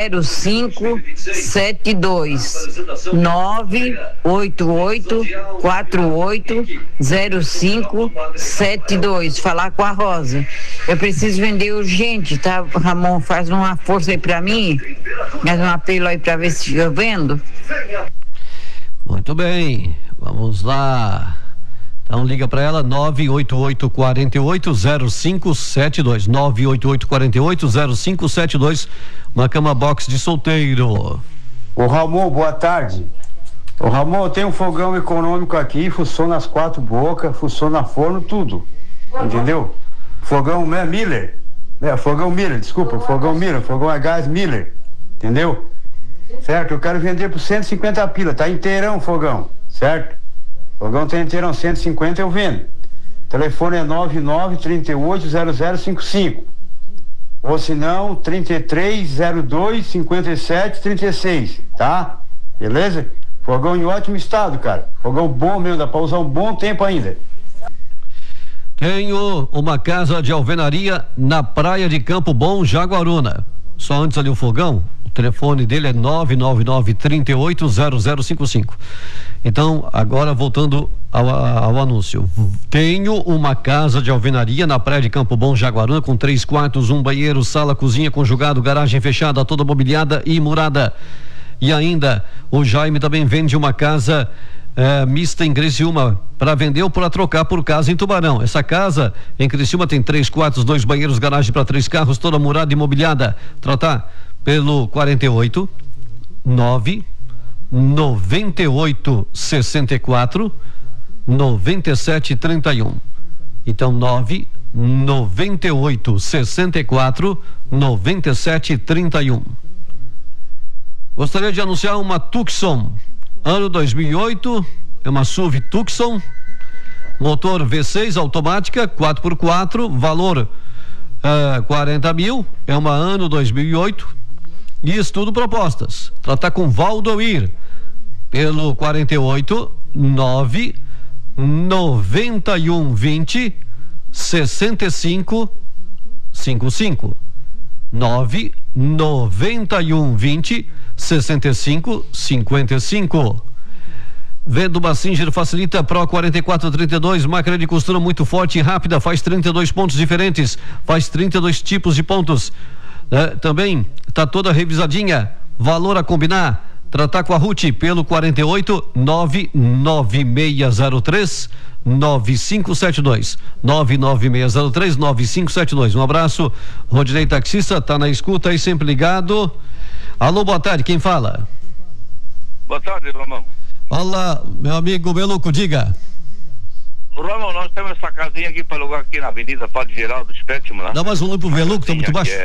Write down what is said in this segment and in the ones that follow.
0572 988480572. Falar com a Rosa. Eu preciso vender urgente, tá? Ramon, faz uma força aí pra mim, faz um apelo aí pra ver se eu vendo. Muito bem, vamos lá. Então liga para ela 988480572 988480572, uma cama box de solteiro. Ô Ramon, boa tarde. Ô Ramon, tem um fogão econômico aqui, funciona as 4 bocas, funciona forno, tudo, entendeu? Fogão Miller, fogão a gás Miller, entendeu? Certo, eu quero vender por 150 pila, tá inteirão o fogão, certo? O fogão tá inteirão, 150 eu vendo. O telefone é 99380055. Ou se não, 33025736, tá? Beleza? Fogão em ótimo estado, cara. Fogão bom mesmo, dá pra usar um bom tempo ainda. Tenho uma casa de alvenaria na praia de Campo Bom, Jaguaruna. Só antes ali o fogão, o telefone dele é 999380055. Então, agora voltando ao anúncio. Tenho uma casa de alvenaria na praia de Campo Bom, Jaguaruna, com 3 quartos, 1 banheiro, sala, cozinha, conjugado, garagem fechada, toda mobiliada e murada. E ainda, o Jaime também vende uma casa mista em Criciúma, para vender ou para trocar por casa em Tubarão. Essa casa em Criciúma tem 3 quartos, 2 banheiros, garagem para 3 carros, toda murada e imobiliada. Tratar pelo 48 9 98 64 97 31. Então 9 98 64 97 31. Gostaria de anunciar uma Tucson ano 2008, é uma SUV Tucson, motor V6 automática 4x4, valor 40 mil, é uma ano 2008 e estudo propostas. Tratar com Valdoir pelo 48 9 91 20 65 55 9 91 20 65 55. Vendo uma Singer Facilita Pro 4432, máquina de costura muito forte e rápida, faz 32 pontos diferentes, faz 32 tipos de pontos. Também tá toda revisadinha, valor a combinar. Tratar com a Ruth pelo 48 99603 9572 99603 9572. Um abraço, Rodinei taxista, tá na escuta aí, sempre ligado. Alô, boa tarde, quem fala? Boa tarde, Ramon. Fala, meu amigo Beluco, diga. Ramon, nós temos essa casinha aqui para alugar aqui na Avenida Padre Geraldo Spetman, né? Dá mais um nome pro Beluco, tá muito baixo.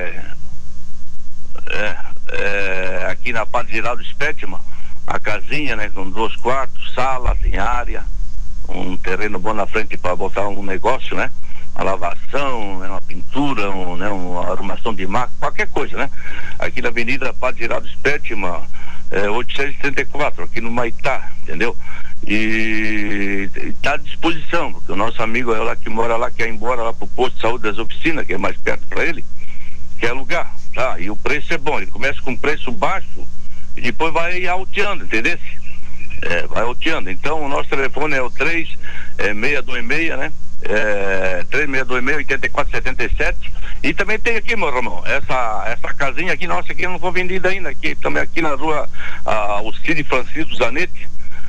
Aqui na Padre Geraldo Spetman, a casinha, né, com 2 quartos, sala, tem área, um terreno bom na frente para botar um negócio, né? Uma lavação, né, uma pintura, uma arrumação de máquina, qualquer coisa, né? Aqui na Avenida Padre Geraldo Spetman, 834, aqui no Maitá, entendeu? E está à disposição, porque o nosso amigo é lá que mora lá, quer ir embora lá pro posto de saúde das oficinas, que é mais perto para ele, quer alugar, tá? E o preço é bom, ele começa com preço baixo e depois vai alteando, entendeu? Vai alteando. Então o nosso telefone é o 3626, né? 3626-8477. E também tem aqui, meu irmão, essa casinha aqui, nossa, aqui não foi vendida ainda, aqui também aqui na rua Alcide Francisco Zanetti,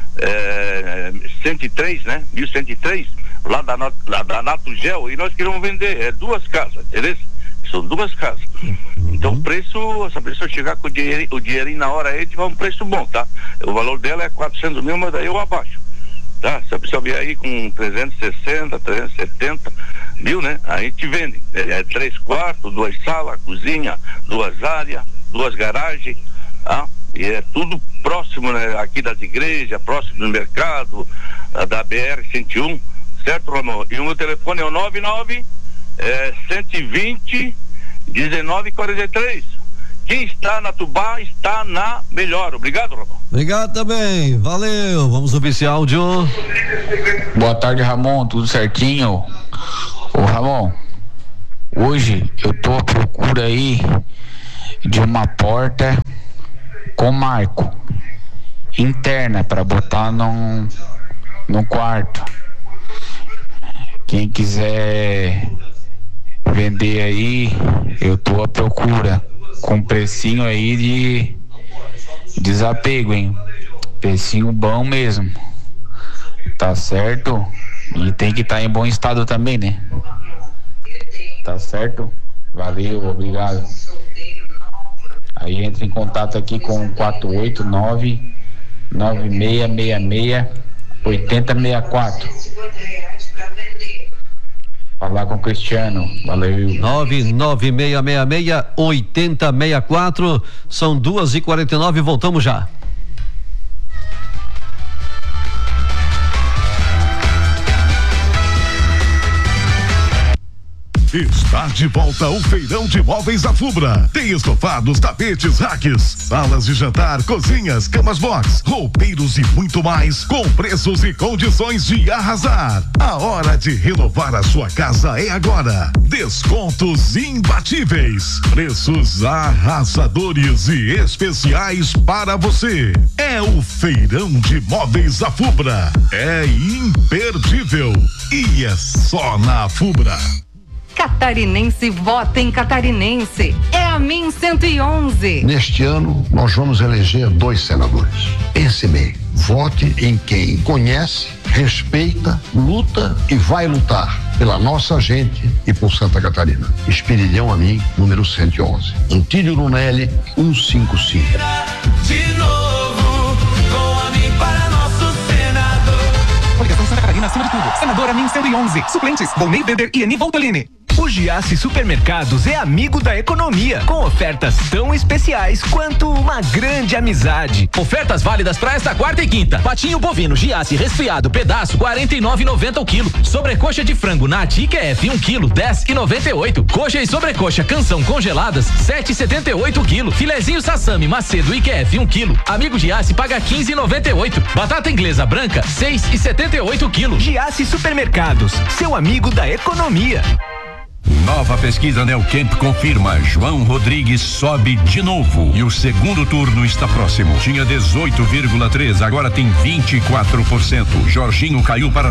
103, né? 1103, lá da Natugel, e nós queremos vender 2 casas, entendeu? São 2 casas. Então o preço, se a pessoa chegar com o dinheirinho na hora aí, tiver um preço bom, tá? O valor dela é 400 mil, mas daí eu abaixo. Tá? Se a pessoa vier aí com 360, 370 mil, né? A gente vende. 3 quartos, 2 salas, cozinha, 2 áreas, 2 garagens, tá? E é tudo próximo, né? Aqui das igrejas, próximo do mercado, da BR-101, certo, Ramon? E o meu telefone é o 120 1943. Quem está na Tubá está na melhor. Obrigado, Ramon. Obrigado também, valeu. Vamos ouvir esse áudio. Boa tarde, Ramon, tudo certinho? Ô Ramon, hoje eu tô à procura aí de uma porta com marco, interna para botar num quarto. Quem quiser vender aí, eu tô à procura com precinho aí de desapego, hein? Precinho bom mesmo, tá certo? E tem que estar em bom estado também, né? Tá certo? Valeu, obrigado. Aí entra em contato aqui com 489-9666-8064. Falar com o Cristiano, valeu. 99666-8064, são 2h49, voltamos já. Está de volta o Feirão de Móveis da Fubra. Tem estofados, tapetes, racks, salas de jantar, cozinhas, camas box, roupeiros e muito mais, com preços e condições de arrasar. A hora de renovar a sua casa é agora. Descontos imbatíveis, preços arrasadores e especiais para você. É o Feirão de Móveis da Fubra. É imperdível e é só na Fubra. Catarinense vota em Catarinense. É a MIN 111. Neste ano, nós vamos eleger 2 senadores. Pense bem, vote em quem conhece, respeita, luta e vai lutar pela nossa gente e por Santa Catarina. Espirilhão a mim, número 111. Antílio Lunelli, 155. De novo, com a mim para nosso senador. Coligação Santa Catarina acima de tudo. Senadora MIN 111. Suplentes, Volney Bender e Eni Voltolini. O Giasse Supermercados é amigo da economia, com ofertas tão especiais quanto uma grande amizade. Ofertas válidas para esta quarta e quinta. Patinho bovino Giasse resfriado pedaço 49,90 o quilo. Sobrecoxa de frango Nat IQF 1 quilo 10,98. Coxa e sobrecoxa Canção congeladas 7,78 o quilo. Filezinho Sassami Macedo IQF 1 quilo. Amigo Giasse paga 15,98. Batata inglesa branca 6,78 o quilo. Giasse Supermercados, seu amigo da economia. Nova pesquisa Neocamp confirma: João Rodrigues sobe de novo e o segundo turno está próximo. Tinha 18,3, agora tem 24%. Jorginho caiu para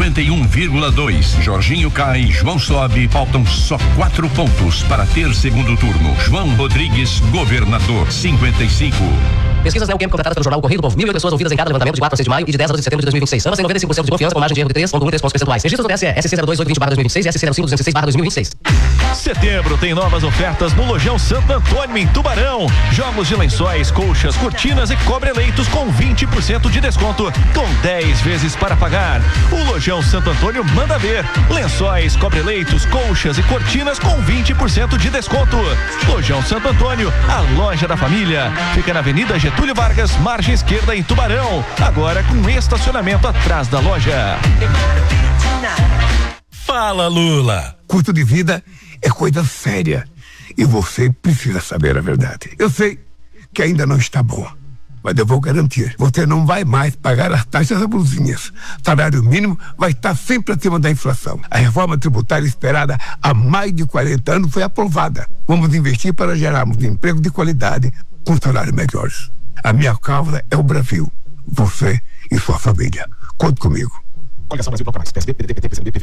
51,2. Jorginho cai, João sobe, faltam só 4 pontos para ter segundo turno. João Rodrigues, governador, 55. Pesquisas Neocamp contratadas pelo jornal Correio do Povo. 1.008 pessoas ouvidas em cada levantamento de 4 a 6 de maio e de 10 a 12 de setembro de 2026. Ambas têm 95% de confiança, com margem de erro de 3,13 pontos percentuais. Registros do TSE, SC02820/2026 e SC05206/2026. Setembro tem novas ofertas no Lojão Santo Antônio, em Tubarão. Jogos de lençóis, colchas, cortinas e cobre-leitos com 20% de desconto, com 10 vezes para pagar. O Lojão Santo Antônio manda ver. Lençóis, cobre-leitos, colchas e cortinas com 20% de desconto. Lojão Santo Antônio, a loja da família. Fica na Avenida Getúlio Vargas, margem esquerda, em Tubarão. Agora com estacionamento atrás da loja. Fala, Lula. Custo de vida é coisa séria e você precisa saber a verdade. Eu sei que ainda não está bom, mas eu vou garantir, você não vai mais pagar as taxas abusinhas. Salário mínimo vai estar sempre acima da inflação. A reforma tributária esperada há mais de 40 anos foi aprovada. Vamos investir para gerarmos emprego de qualidade com salários melhores. A minha causa é o Brasil, você e sua família. Conte comigo. Coligação Brasil Bloco Mais, PSB, PDT, PT, PCdoB, PV,